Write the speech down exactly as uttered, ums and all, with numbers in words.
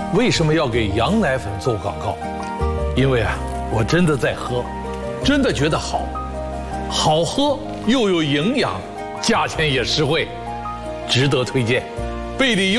为什么要给羊奶粉做广告？因为啊，我真的在喝，真的觉得好，好喝又有营养，价钱也实惠，值得推荐。贝里优。